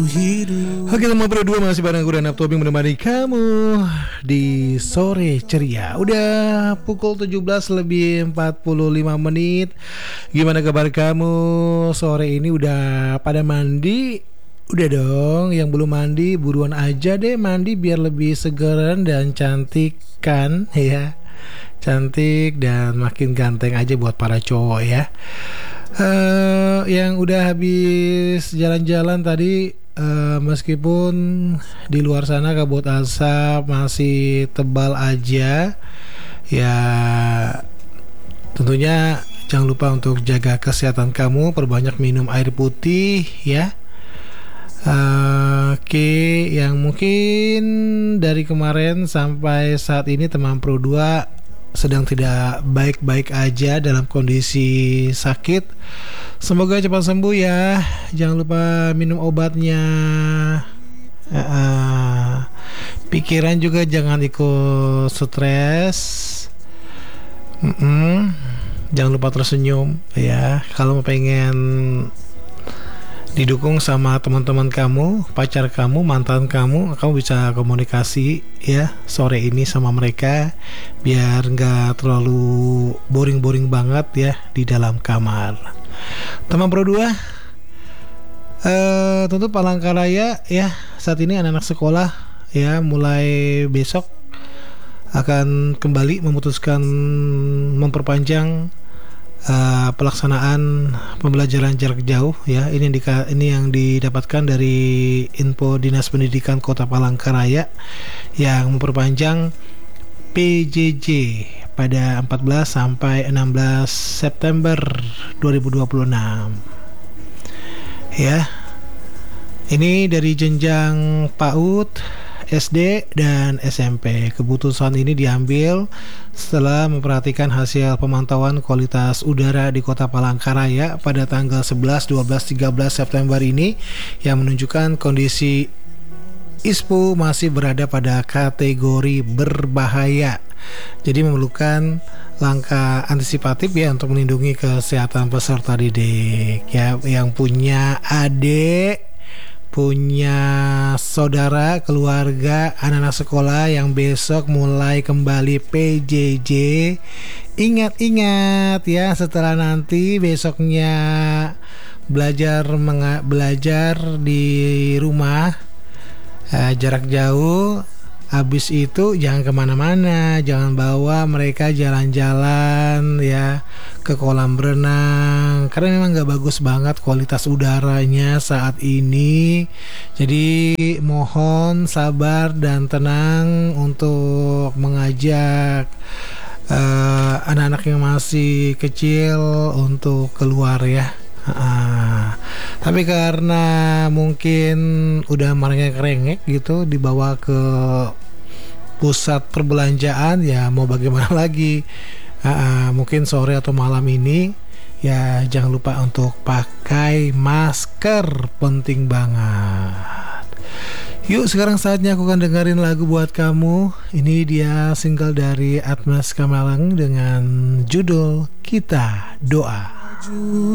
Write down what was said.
Oke, teman berdua masih bareng gue dan Tobing menemani kamu di sore ceria. Udah pukul 17 lebih 45 menit. Gimana kabar kamu sore ini? Udah pada mandi? Udah dong, yang belum mandi buruan aja deh mandi biar lebih segeran dan cantik kan ya. Cantik dan makin ganteng aja buat para cowok ya. Yang udah habis jalan-jalan tadi, meskipun di luar sana kabut asap masih tebal aja, ya tentunya jangan lupa untuk jaga kesehatan kamu, perbanyak minum air putih ya. Oke, yang mungkin dari kemarin sampai saat ini teman Pro 2 sedang tidak baik-baik aja dalam kondisi sakit. Semoga cepat sembuh ya. Jangan lupa minum obatnya. Pikiran juga jangan ikut stres. Jangan lupa tersenyum ya. Kalau pengen didukung sama teman-teman kamu, pacar kamu, mantan kamu bisa komunikasi ya sore ini sama mereka biar nggak terlalu boring-boring banget ya di dalam kamar. Teman Pro 2, tentu Palangkaraya ya, saat ini anak-anak sekolah ya mulai besok akan kembali memutuskan memperpanjang pelaksanaan pembelajaran jarak jauh ya. Ini yang didapatkan dari info Dinas Pendidikan Kota Palangkaraya yang memperpanjang PJJ pada 14 sampai 16 September 2026 ya. Ini dari jenjang PAUD, SD dan SMP. Keputusan ini diambil setelah memperhatikan hasil pemantauan kualitas udara di Kota Palangkaraya pada tanggal 11, 12, 13 September ini yang menunjukkan kondisi ISPU masih berada pada kategori berbahaya. Jadi memerlukan langkah antisipatif ya untuk melindungi kesehatan peserta didik ya, yang punya adik, punya saudara, keluarga, anak-anak sekolah yang besok mulai kembali PJJ. Ingat-ingat ya, setelah nanti besoknya belajar di rumah jarak jauh. Habis itu jangan kemana-mana, jangan bawa mereka jalan-jalan ya ke kolam renang, karena memang gak bagus banget kualitas udaranya saat ini. Jadi mohon sabar dan tenang untuk mengajak anak-anak yang masih kecil untuk keluar ya. Tapi karena mungkin udah merengek-rengek gitu dibawa ke pusat perbelanjaan, ya mau bagaimana lagi. Mungkin sore atau malam ini ya jangan lupa untuk pakai masker, penting banget. Yuk, sekarang saatnya aku akan dengerin lagu buat kamu. Ini dia single dari Atmas Kamalang dengan judul Kita Doa.